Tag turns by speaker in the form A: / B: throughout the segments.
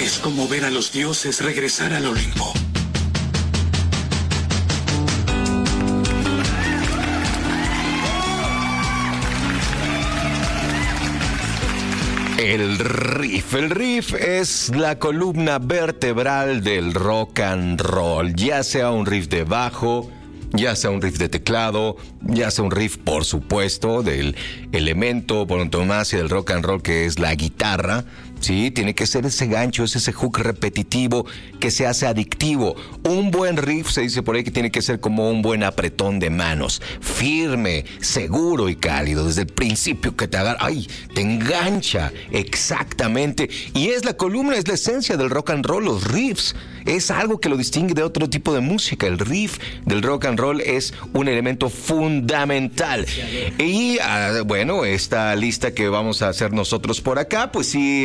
A: Es como ver a los dioses regresar al Olimpo.
B: El riff es la columna vertebral del rock and roll, ya sea un riff de bajo, ya sea un riff de teclado, ya sea un riff, por supuesto, del elemento por antonomasia del rock and roll que es la guitarra. Sí, tiene que ser ese gancho, es ese hook repetitivo que se hace adictivo. Un buen riff, se dice por ahí, que tiene que ser como un buen apretón de manos, firme, seguro y cálido, desde el principio que te agarra, ¡ay!, te engancha, exactamente. Y es la columna, es la esencia del rock and roll, los riffs. Es algo que lo distingue de otro tipo de música. El riff del rock and roll es un elemento fundamental. Y, bueno, esta lista que vamos a hacer nosotros por acá, pues sí,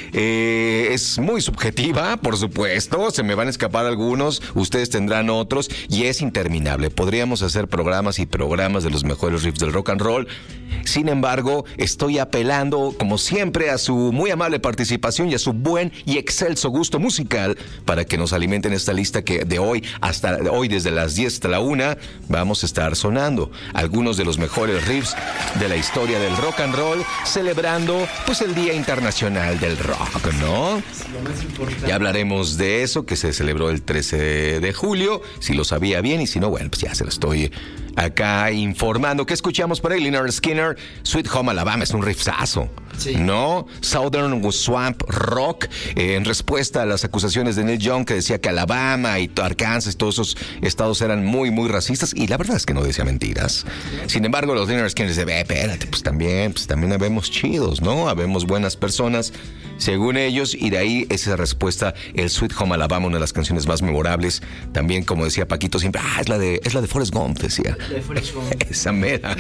B: es muy subjetiva, por supuesto. Se me van a escapar algunos, ustedes tendrán otros, y es interminable. Podríamos hacer programas y programas de los mejores riffs del rock and roll. Sin embargo, estoy apelando, como siempre, a su muy amable participación y a su buen y excelso gusto musical para que nos alimenten esta lista que de hoy hasta hoy, desde las 10 hasta la 1, vamos a estar sonando algunos de los mejores riffs de la historia del rock and roll, celebrando pues el Día Internacional del Rock, ¿no? Ya hablaremos de eso, que se celebró el 13 de julio, si lo sabía bien, y si no, bueno, pues ya se lo estoy acá informando. ¿Qué escuchamos por ahí? Lynyrd Skynyrd, Sweet Home Alabama, es un riffzazo, sí, ¿no? Southern Swamp Rock, en respuesta a las acusaciones de Neil Young, que decía que Alabama y Arkansas y todos esos estados eran muy, muy racistas, y la verdad es que no decía mentiras. Sin embargo, los Lynyrd Skynyrd dicen, espérate, pues también habemos chidos, ¿no? Habemos buenas personas, según ellos, y de ahí esa respuesta, el Sweet Home Alabama, una de las canciones más memorables. También, como decía Paquito siempre, es la de Forrest Gump, decía. Esa mera.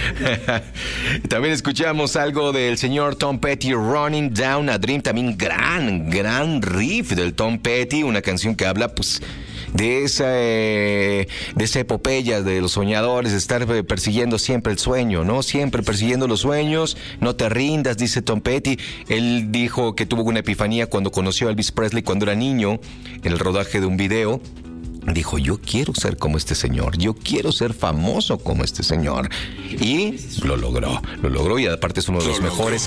B: También escuchamos algo del señor Tom Petty, Running Down a Dream. También gran riff del Tom Petty, una canción que habla pues de esa epopeya de los soñadores, de estar persiguiendo siempre el sueño, ¿no? Siempre persiguiendo los sueños, no te rindas, dice Tom Petty. Él dijo que tuvo una epifanía cuando conoció a Elvis Presley cuando era niño, en el rodaje de un video. Dijo, yo quiero ser como este señor, yo quiero ser famoso como este señor. Y lo logró, y aparte es uno de los mejores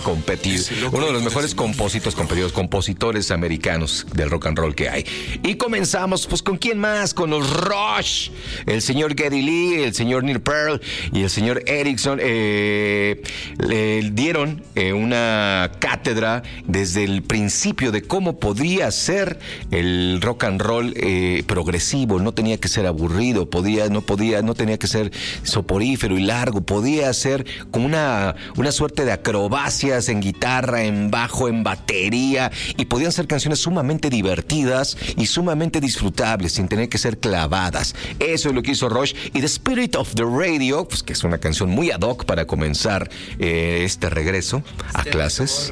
B: compositores americanos del rock and roll que hay. Y comenzamos, pues, ¿con quién más? Con los Rush, el señor Geddy Lee, el señor Neil Peart y el señor Erickson. Le dieron una cátedra desde el principio de cómo podía ser el rock and roll progresivo. No tenía que ser aburrido, no tenía que ser soporífero y largo, podía ser como una suerte de acrobacias en guitarra, en bajo, en batería, y podían ser canciones sumamente divertidas y sumamente disfrutables, sin tener que ser clavadas. Eso es lo que hizo Rush. Y The Spirit of the Radio, pues, que es una canción muy ad hoc para comenzar este regreso a clases.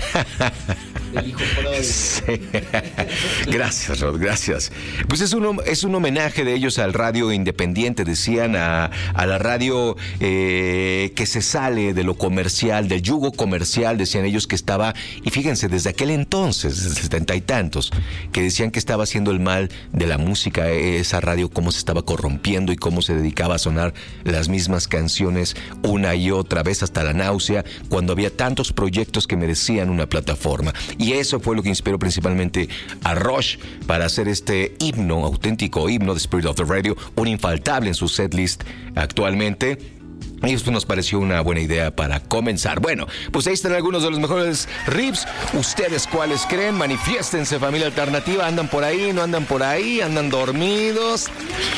B: Sí. Gracias, Rod, gracias. Pues es un homenaje de ellos al radio independiente, decían, a la radio que se sale de lo comercial, del yugo comercial, decían ellos que estaba, y fíjense, desde aquel entonces, desde 70 y tantos, que decían que estaba haciendo el mal de la música, esa radio, cómo se estaba corrompiendo y cómo se dedicaba a sonar las mismas canciones una y otra vez hasta la náusea, cuando había tantos proyectos que merecían una plataforma. Y eso fue lo que inspiró principalmente a Rush para hacer este himno, auténtico himno de Spirit of the Radio, un infaltable en su setlist actualmente. Y esto nos pareció una buena idea para comenzar. Bueno, pues ahí están algunos de los mejores riffs. ¿Ustedes cuáles creen? Manifiéstense, familia alternativa. ¿Andan por ahí? ¿No andan por ahí? ¿Andan dormidos?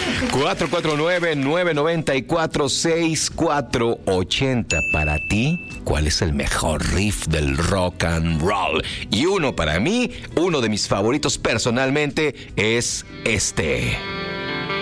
B: 449-994-6480. Para ti, ¿cuál es el mejor riff del rock and roll? Y uno para mí, uno de mis favoritos personalmente, es este.